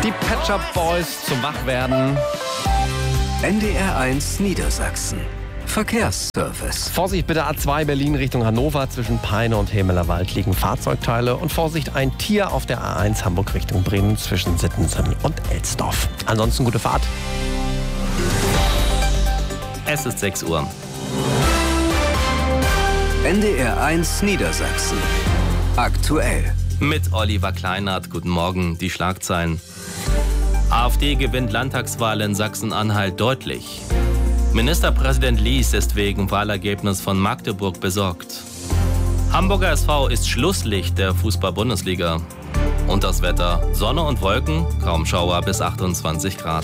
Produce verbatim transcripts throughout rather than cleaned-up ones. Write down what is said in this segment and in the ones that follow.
Die Pet Shop Boys zum Wachwerden. N D R eins Niedersachsen. Verkehrsservice. Vorsicht bitte, A zwei Berlin Richtung Hannover. Zwischen Peine und Hemelerwald liegen Fahrzeugteile. Und Vorsicht, ein Tier auf der A eins Hamburg Richtung Bremen zwischen Sittensen und Elsdorf. Ansonsten gute Fahrt. Es ist sechs Uhr. N D R eins Niedersachsen. Aktuell. Mit Oliver Kleinert. Guten Morgen. Die Schlagzeilen. AfD gewinnt Landtagswahl in Sachsen-Anhalt deutlich. Ministerpräsident Lies ist wegen Wahlergebnis von Magdeburg besorgt. Hamburger S V ist Schlusslicht der Fußball-Bundesliga. Und das Wetter: Sonne und Wolken, kaum Schauer bis achtundzwanzig Grad.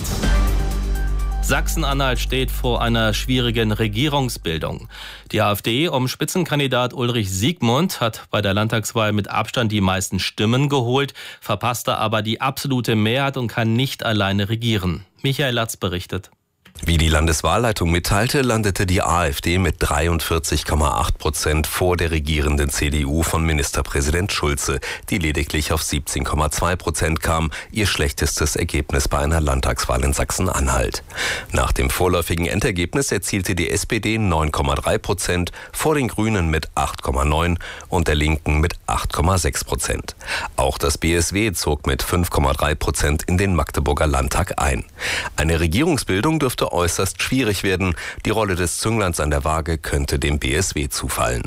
Sachsen-Anhalt steht vor einer schwierigen Regierungsbildung. Die AfD um Spitzenkandidat Ulrich Siegmund hat bei der Landtagswahl mit Abstand die meisten Stimmen geholt, verpasste aber die absolute Mehrheit und kann nicht alleine regieren. Michael Latz berichtet. Wie die Landeswahlleitung mitteilte, landete die AfD mit dreiundvierzig Komma acht Prozent vor der regierenden C D U von Ministerpräsident Schulze, die lediglich auf siebzehn Komma zwei Prozent kam, ihr schlechtestes Ergebnis bei einer Landtagswahl in Sachsen-Anhalt. Nach dem vorläufigen Endergebnis erzielte die S P D neun Komma drei Prozent, vor den Grünen mit acht Komma neun und der Linken mit acht Komma sechs Prozent. Auch das B S W zog mit fünf Komma drei Prozent in den Magdeburger Landtag ein. Eine Regierungsbildung dürfte äußerst schwierig werden. Die Rolle des Züngleins an der Waage könnte dem B S W zufallen.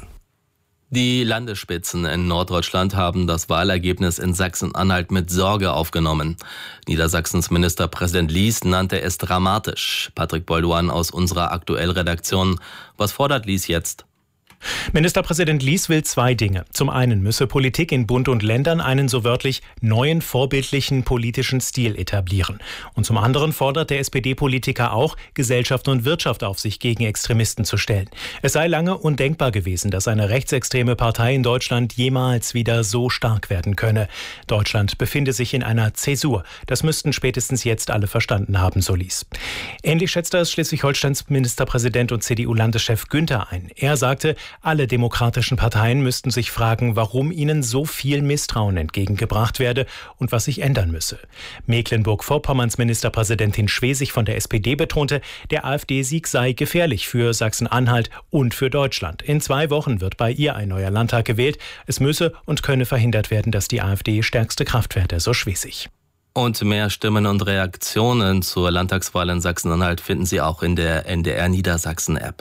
Die Landesspitzen in Norddeutschland haben das Wahlergebnis in Sachsen-Anhalt mit Sorge aufgenommen. Niedersachsens Ministerpräsident Lies nannte es dramatisch. Patrick Bolduan aus unserer Aktuell-Redaktion. Was fordert Lies jetzt? Ministerpräsident Lies will zwei Dinge. Zum einen müsse Politik in Bund und Ländern einen so wörtlich neuen, vorbildlichen politischen Stil etablieren. Und zum anderen fordert der S P D-Politiker auch, Gesellschaft und Wirtschaft auf sich gegen Extremisten zu stellen. Es sei lange undenkbar gewesen, dass eine rechtsextreme Partei in Deutschland jemals wieder so stark werden könne. Deutschland befinde sich in einer Zäsur. Das müssten spätestens jetzt alle verstanden haben, so Lies. Ähnlich schätzte es Schleswig-Holsteins Ministerpräsident und C D U-Landeschef Günther ein. Er sagte, alle demokratischen Parteien müssten sich fragen, warum ihnen so viel Misstrauen entgegengebracht werde und was sich ändern müsse. Mecklenburg-Vorpommerns Ministerpräsidentin Schwesig von der S P D betonte, der AfD-Sieg sei gefährlich für Sachsen-Anhalt und für Deutschland. In zwei Wochen wird bei ihr ein neuer Landtag gewählt. Es müsse und könne verhindert werden, dass die AfD stärkste Kraft werde, so Schwesig. Und mehr Stimmen und Reaktionen zur Landtagswahl in Sachsen-Anhalt finden Sie auch in der N D R Niedersachsen-App.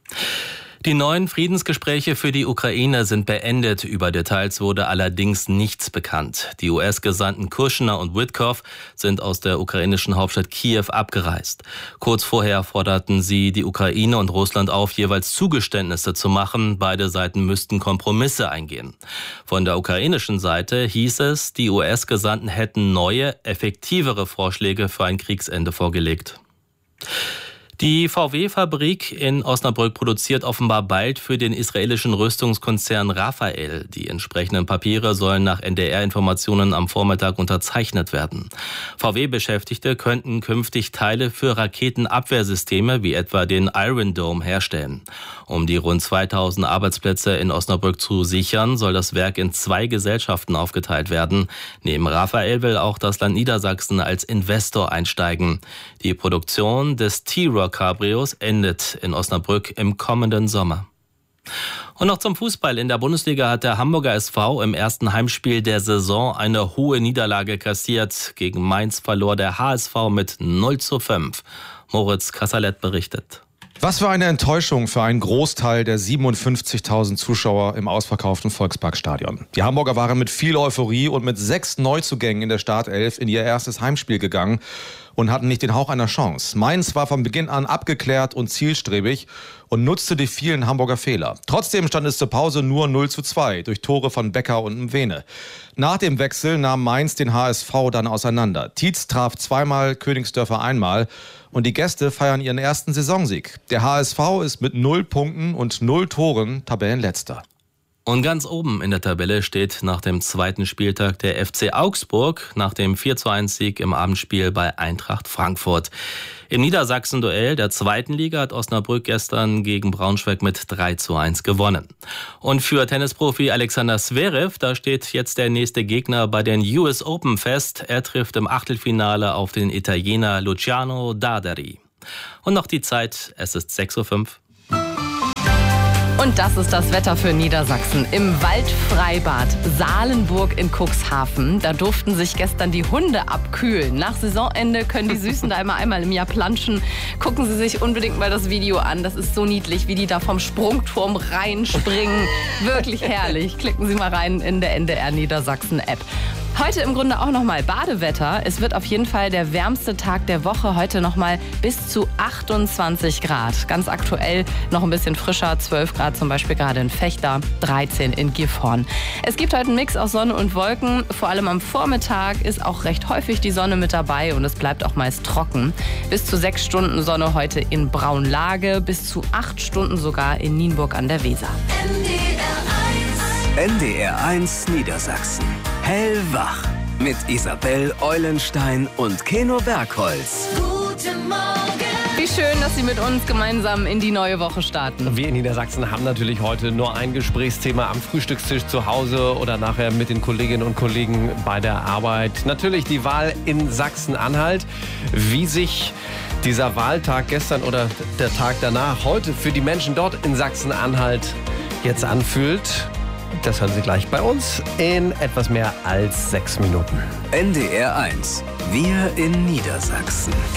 Die neuen Friedensgespräche für die Ukraine sind beendet. Über Details wurde allerdings nichts bekannt. Die U S-Gesandten Kushner und Witkoff sind aus der ukrainischen Hauptstadt Kiew abgereist. Kurz vorher forderten sie die Ukraine und Russland auf, jeweils Zugeständnisse zu machen. Beide Seiten müssten Kompromisse eingehen. Von der ukrainischen Seite hieß es, die U S-Gesandten hätten neue, effektivere Vorschläge für ein Kriegsende vorgelegt. Die V W-Fabrik in Osnabrück produziert offenbar bald für den israelischen Rüstungskonzern Rafael. Die entsprechenden Papiere sollen nach N D R-Informationen am Vormittag unterzeichnet werden. V W-Beschäftigte könnten künftig Teile für Raketenabwehrsysteme wie etwa den Iron Dome herstellen. Um die rund zweitausend Arbeitsplätze in Osnabrück zu sichern, soll das Werk in zwei Gesellschaften aufgeteilt werden. Neben Rafael will auch das Land Niedersachsen als Investor einsteigen. Die Produktion des T-Rock Cabrios endet in Osnabrück im kommenden Sommer. Und noch zum Fußball. In der Bundesliga hat der Hamburger S V im ersten Heimspiel der Saison eine hohe Niederlage kassiert. Gegen Mainz verlor der H S V mit null zu fünf. Moritz Kassalet berichtet. Was für eine Enttäuschung für einen Großteil der siebenundfünfzigtausend Zuschauer im ausverkauften Volksparkstadion. Die Hamburger waren mit viel Euphorie und mit sechs Neuzugängen in der Startelf in ihr erstes Heimspiel gegangen und hatten nicht den Hauch einer Chance. Mainz war von Beginn an abgeklärt und zielstrebig und nutzte die vielen Hamburger Fehler. Trotzdem stand es zur Pause nur null zu zwei durch Tore von Becker und Mwene. Nach dem Wechsel nahm Mainz den H S V dann auseinander. Tietz traf zweimal, Königsdörfer einmal. Und die Gäste feiern ihren ersten Saisonsieg. Der H S V ist mit null Punkten und null Toren Tabellenletzter. Und ganz oben in der Tabelle steht nach dem zweiten Spieltag der F C Augsburg nach dem vier zu eins Sieg im Abendspiel bei Eintracht Frankfurt. Im Niedersachsen-Duell der zweiten Liga hat Osnabrück gestern gegen Braunschweig mit drei zu eins gewonnen. Und für Tennisprofi Alexander Zverev, da steht jetzt der nächste Gegner bei den U S Open fest. Er trifft im Achtelfinale auf den Italiener Luciano Darderi. Und noch die Zeit, es ist sechs Uhr fünf. Und das ist das Wetter für Niedersachsen. Im Waldfreibad Salenburg in Cuxhaven. Da durften sich gestern die Hunde abkühlen. Nach Saisonende können die Süßen da immer einmal im Jahr planschen. Gucken Sie sich unbedingt mal das Video an. Das ist so niedlich, wie die da vom Sprungturm reinspringen. Wirklich herrlich. Klicken Sie mal rein in der N D R Niedersachsen App. Heute im Grunde auch nochmal Badewetter. Es wird auf jeden Fall der wärmste Tag der Woche. Heute nochmal bis zu achtundzwanzig Grad. Ganz aktuell noch ein bisschen frischer. zwölf Grad zum Beispiel gerade in Vechta, dreizehn in Gifhorn. Es gibt heute einen Mix aus Sonne und Wolken. Vor allem am Vormittag ist auch recht häufig die Sonne mit dabei und es bleibt auch meist trocken. Bis zu sechs Stunden Sonne heute in Braunlage, bis zu acht Stunden sogar in Nienburg an der Weser. N D R eins Niedersachsen. Hellwach mit Isabel Eulenstein und Keno Bergholz. Guten Morgen. Wie schön, dass Sie mit uns gemeinsam in die neue Woche starten. Wir in Niedersachsen haben natürlich heute nur ein Gesprächsthema am Frühstückstisch zu Hause oder nachher mit den Kolleginnen und Kollegen bei der Arbeit. Natürlich die Wahl in Sachsen-Anhalt. Wie sich dieser Wahltag gestern oder der Tag danach heute für die Menschen dort in Sachsen-Anhalt jetzt anfühlt, das hören Sie gleich bei uns in etwas mehr als sechs Minuten. N D R eins. Wir in Niedersachsen.